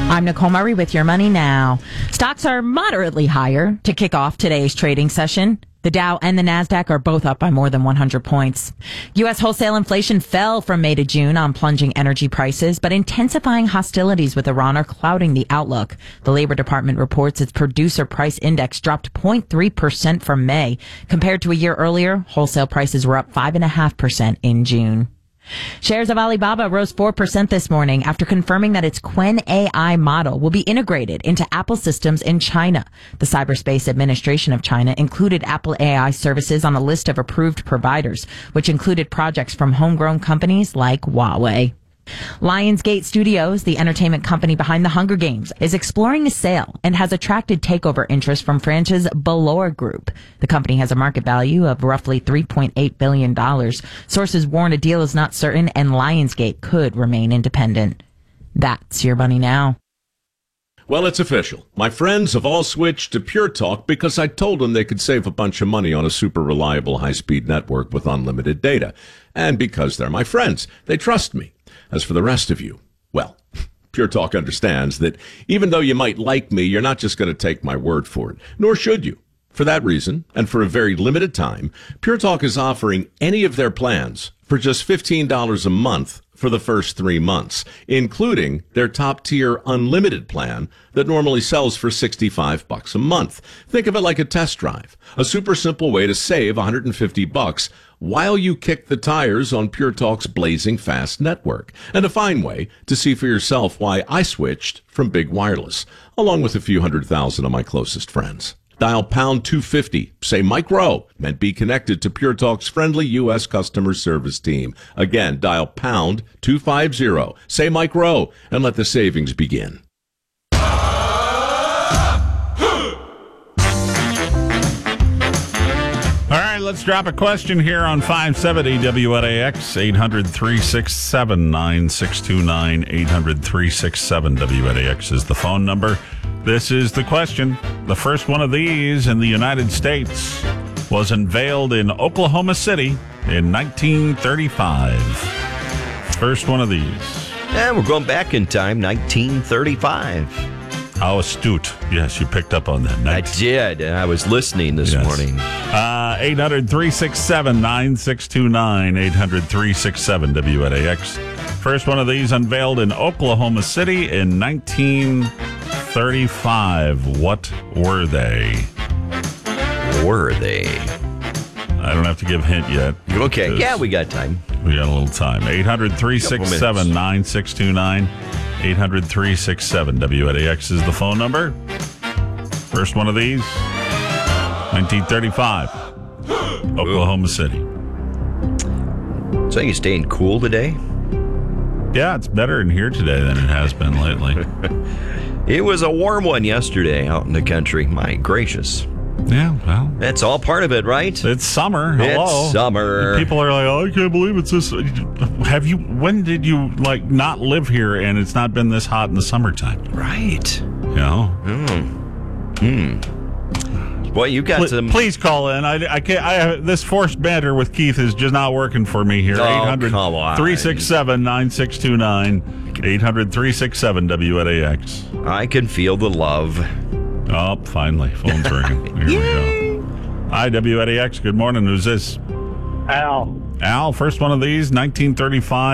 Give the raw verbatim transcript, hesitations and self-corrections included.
I'm Nicole Murray with Your Money Now. Stocks are moderately higher to kick off today's trading session. The Dow and the Nasdaq are both up by more than one hundred points. U S wholesale inflation fell from May to June on plunging energy prices, but intensifying hostilities with Iran are clouding the outlook. The Labor Department reports its producer price index dropped zero point three percent from May. Compared to a year earlier, wholesale prices were up five point five percent in June. Shares of Alibaba rose four percent this morning after confirming that its Qwen A I model will be integrated into Apple systems in China. The Cyberspace Administration of China included Apple A I services on a list of approved providers, which included projects from homegrown companies like Huawei. Lionsgate Studios, the entertainment company behind the Hunger Games, is exploring a sale and has attracted takeover interest from franchise Ballor Group. The company has a market value of roughly three point eight billion dollars. Sources warn a deal is not certain and Lionsgate could remain independent. That's Your Money Now. Well, it's official. My friends have all switched to Pure Talk because I told them they could save a bunch of money on a super reliable high-speed network with unlimited data. And because they're my friends, they trust me. As for the rest of you, well, Pure Talk understands that even though you might like me, you're not just going to take my word for it, nor should you. For that reason, and for a very limited time, Pure Talk is offering any of their plans for just fifteen dollars a month for the first three months, including their top-tier unlimited plan that normally sells for sixty-five bucks a month. Think of it like a test drive, a super simple way to save one hundred fifty bucks while you kick the tires on Pure Talk's blazing fast network, and a fine way to see for yourself why I switched from Big Wireless, along with a few hundred thousand of my closest friends. Dial pound two fifty, say Mike Rowe, and be connected to Pure Talk's friendly U S customer service team. Again, dial pound two fifty, say Mike Rowe, and let the savings begin. All right, let's drop a question here on five seventy W N A X, eight hundred, three six seven, nine six two nine, eight hundred, three six seven W N A X is the phone number. This is the question. The first one of these in the United States was unveiled in Oklahoma City in nineteen thirty-five. First one of these. And we're going back in time, nineteen thirty-five. How astute. Yes, you picked up on that. Nice. I did. I was listening this yes. morning. Uh, eight hundred, three six seven, nine six two nine, eight hundred, three six seven W N A X. First one of these unveiled in Oklahoma City in nineteen thirty-five. What were they? Were they? I don't have to give a hint yet. Okay. Yeah, we got time. We got a little time. eight hundred, three six seven, nine six two nine. eight hundred, three six seven W N A X is the phone number. First one of these, nineteen thirty-five, Oklahoma City. So you staying cool today? Yeah, it's better in here today than it has been lately. It was a warm one yesterday out in the country. My gracious. Yeah, well. That's all part of it, right? It's summer. Hello. It's summer. People are like, oh, I can't believe it's this. Have you, when did you, like, not live here and it's not been this hot in the summertime? Right. You know? Hmm. Hmm. Boy, you got Pl- some. Please call in. I, I can't. I, this forced banter with Keith is just not working for me here. Oh, eight hundred, come on. three six seven, nine six two nine. eight hundred, three six seven W N A X. I can feel the love. Oh, finally. Phone's ringing. Here we go. Hi, W N A X. Good morning. Who's this? Al. Al, first one of these, nineteen thirty-five.